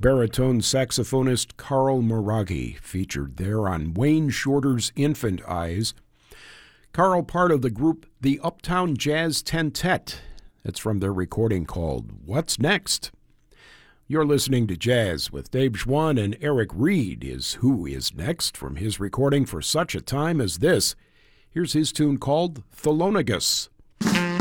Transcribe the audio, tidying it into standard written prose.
baritone saxophonist Carl Moraghi, featured there on Wayne Shorter's Infant Eyes. Carl, part of the group The Uptown Jazz Tentet. That's from their recording called What's Next? You're listening to Jazz with Dave Schwann, and Eric Reed is Who Is Next from his recording For Such a Time as This. Here's his tune called Thelonious.